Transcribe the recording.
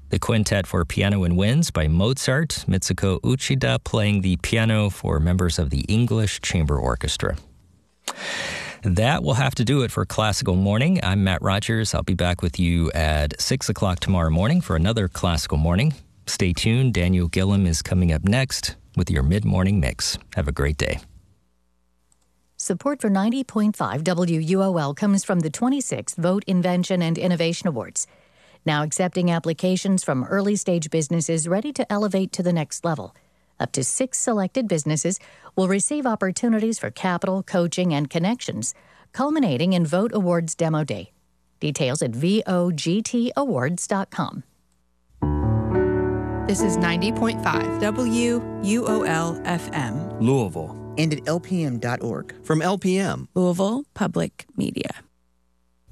The Quintet for Piano and Winds by Mozart, Mitsuko Uchida playing the piano for members of the English Chamber Orchestra. That will have to do it for Classical Morning. I'm Matt Rogers. I'll be back with you at 6 o'clock tomorrow morning for another Classical Morning. Stay tuned. Daniel Gillum is coming up next with your mid-morning mix. Have a great day. Support for 90.5 WUOL comes from the 26th Vote Invention and Innovation Awards. Now accepting applications from early-stage businesses ready to elevate to the next level. Up to 6 selected businesses will receive opportunities for capital, coaching, and connections, culminating in Vote Awards Demo Day. Details at vogtawards.com. This is 90.5 WUOL-FM. Louisville. And at lpm.org. From LPM. Louisville Public Media.